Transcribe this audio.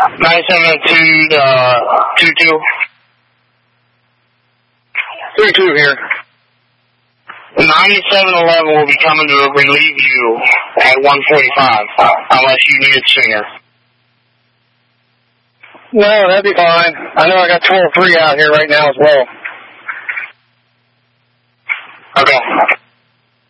972, 22. 32 here. 9711 will be coming to relieve you at 1:45, unless you need it sooner. No, that'd be fine. I know I got 12-3 out here right now as well. Okay.